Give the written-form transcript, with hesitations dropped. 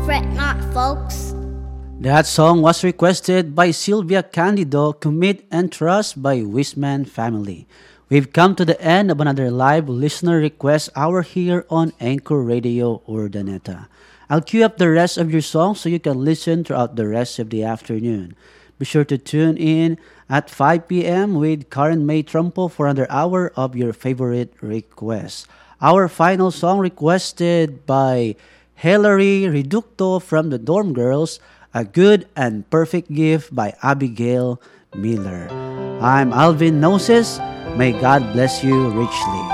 Fret not, folks. That song was requested by Sylvia Candido, Commit and Trust by Wisman Family. We've come to the end of another live listener request hour here on Anchor Radio Urdaneta. I'll queue up the rest of your songs so you can listen throughout the rest of the afternoon. Be sure to tune in at 5 p.m. with Karen May Trumpo for another hour of your favorite requests. Our final song requested by Hilary Reducto from the Dorm Girls, A Good and Perfect Gift by Abigail Miller. I'm Alvin Gnosis. May God bless you richly.